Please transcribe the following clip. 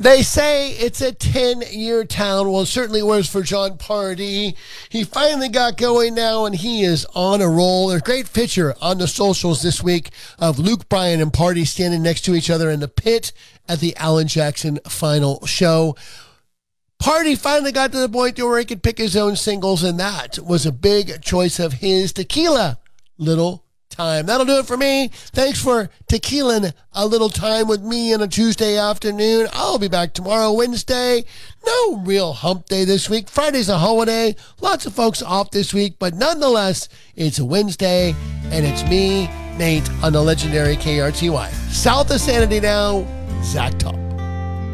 They say it's a 10-year town. Well, it certainly was for Jon Pardi. He finally got going now, and he is on a roll. There's a great picture on the socials this week of Luke Bryan and Pardi standing next to each other in the pit at the Alan Jackson final show. Pardi finally got to the point where he could pick his own singles, and that was a big choice of his, Tequila Little Time. That'll do it for me. Thanks for tequilaing a little time with me on a Tuesday afternoon. I'll be back tomorrow, Wednesday. No real hump day this week. Friday's a holiday. Lots of folks off this week, but nonetheless, it's a Wednesday, and it's me, Nate, on the legendary KRTY. South of Sanity now, Zach Talk.